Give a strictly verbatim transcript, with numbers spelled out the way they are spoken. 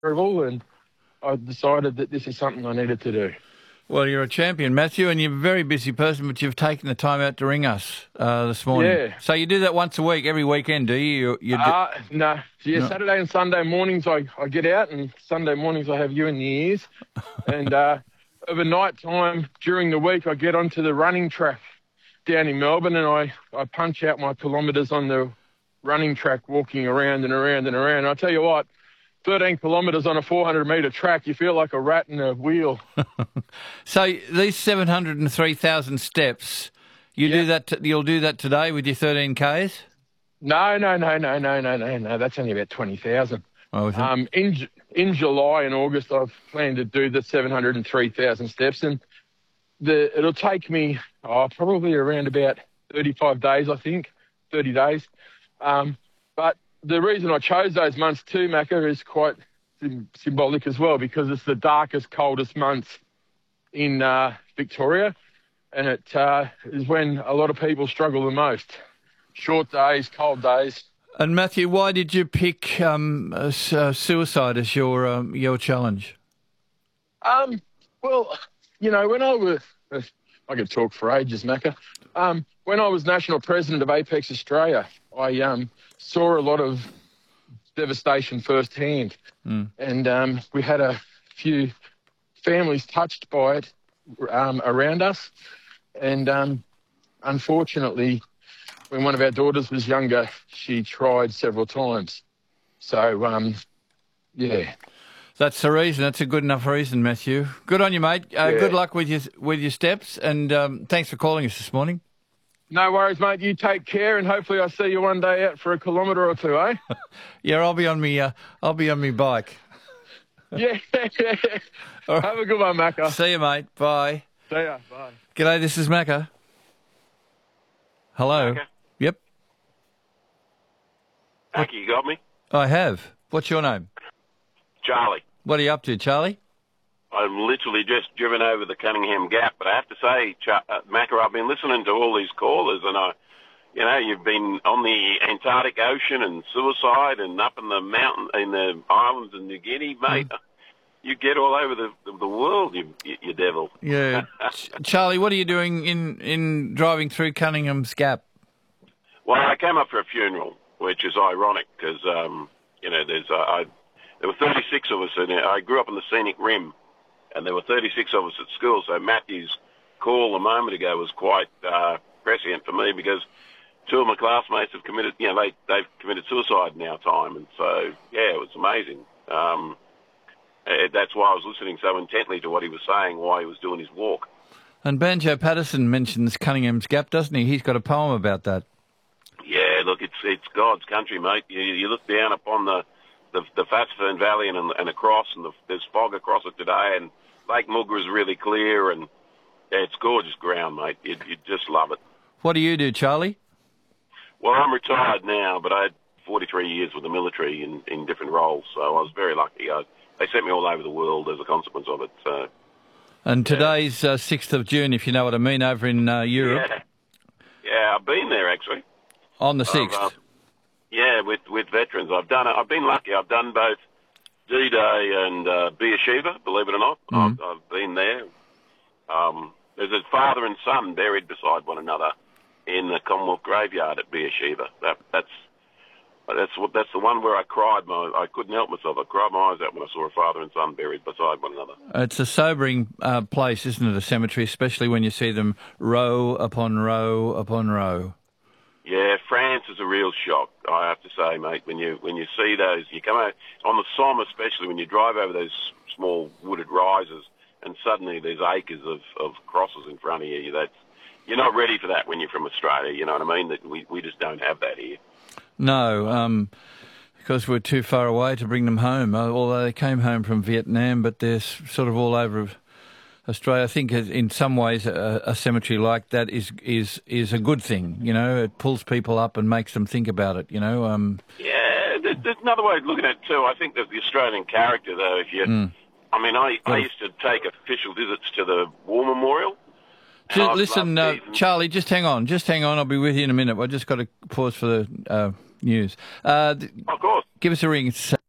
approval, and I decided that this is something I needed to do. Well, you're a champion, Matthew, and you're a very busy person, but you've taken the time out to ring us uh, this morning. Yeah. So you do that once a week, every weekend, do you? you, you do... uh, no. Yeah, no. Saturday and Sunday mornings I, I get out, and Sunday mornings I have you in the ears. and uh, over night time during the week I get onto the running track down in Melbourne, and I, I punch out my kilometres on the running track, walking around and around and around. And I tell you what, thirteen kilometres on a four hundred metre track, you feel like a rat in a wheel. So these seven hundred three thousand steps, you yep. do that. T- you'll do that today with your thirteen Ks? No, no, no, no, no, no, no, no. That's only about twenty thousand. Oh, is it? Um, in in July and August, I've planned to do the seven hundred three thousand steps, and the it'll take me oh, probably around about thirty-five days, I think, thirty days. Um, but the reason I chose those months too, Macca, is quite sim- symbolic as well, because it's the darkest, coldest months in uh, Victoria, and it uh, is when a lot of people struggle the most. Short days, cold days. And Matthew, why did you pick um, uh, suicide as your um, your challenge? Um, well, you know, when I was, I could talk for ages, Macca. Um, when I was national president of Apex Australia, I um, saw a lot of devastation firsthand, mm. and um, we had a few families touched by it um, around us, and um, unfortunately, when one of our daughters was younger, she tried several times. So, um, yeah. That's the reason. That's a good enough reason, Matthew. Good on you, mate. Uh, yeah. Good luck with your with your steps, and um, thanks for calling us this morning. No worries, mate. You take care, and hopefully I see you one day out for a kilometre or two, eh? yeah, I'll be on me. Uh, I'll be on me bike. yeah. Right. Have a good one, Macca. See you, mate. Bye. See ya. Bye. G'day. This is Macca. Hello. Macca? Yep. Macca, you got me? I have. What's your name? Charlie. What are you up to, Charlie? I'm literally just driven over the Cunningham Gap, but I have to say, Ch- uh, Macca, I've been listening to all these callers, and I, you know, you've been on the Antarctic Ocean and suicide, and up in the mountain in the islands of New Guinea, mate. Mm. You get all over the the world, you you, you devil. Yeah, Ch- Charlie, what are you doing in in driving through Cunningham's Gap? Well, I came up for a funeral, which is ironic because um, you know, there's uh, I there were thirty-six of us in it. I grew up on the Scenic Rim. And there were thirty-six of us at school, so Matthew's call a moment ago was quite uh, prescient for me because two of my classmates have committed, you know, they, they've committed suicide in our time. And so, yeah, it was amazing. Um, it, that's why I was listening so intently to what he was saying, why he was doing his walk. And Banjo Patterson mentions Cunningham's Gap, doesn't he? He's got a poem about that. Yeah, look, it's it's God's country, mate. You, you look down upon the, the, the Fatsfern Valley and, and across, and the, there's fog across it today, and Lake Mulga is really clear, and yeah, it's gorgeous ground, mate. You you just love it. What do you do, Charlie? Well, I'm retired now, but I had forty-three years with the military in, in different roles, so I was very lucky. I, they sent me all over the world as a consequence of it. So. And today's uh, sixth of June, if you know what I mean, over in uh, Europe. Yeah. yeah, I've been there, actually. On the sixth? Uh, yeah, with, with veterans. I've done. I've been lucky. I've done both D-Day and uh, Beersheba, believe it or not. Mm-hmm. I've, I've been there. Um, there's a father and son buried beside one another in the Commonwealth graveyard at Beersheba. That, that's that's what that's the one where I cried. My I couldn't help myself. I cried my eyes out when I saw a father and son buried beside one another. It's a sobering uh, place, isn't it? A cemetery, especially when you see them row upon row upon row. Yeah, France is a real shock, I have to say, mate. When you when you see those, you come out on the Somme, especially when you drive over those small wooded rises, and suddenly there's acres of, of crosses in front of you. That's you're not ready for that when you're from Australia. You know what I mean? That we we just don't have that here. No, um, because we're too far away to bring them home. Although they came home from Vietnam, but they're sort of all over Australia. I think in some ways a, a cemetery like that is is is a good thing. You know, it pulls people up and makes them think about it. You know. Um, yeah, there's, there's another way of looking at it too. I think that the Australian character, though, if you, mm. I mean, I, I used to take official visits to the War Memorial. Just, listen, uh, Charlie, just hang on, just hang on. I'll be with you in a minute. I just got to pause for the uh, news. Uh, of course. Give us a ring.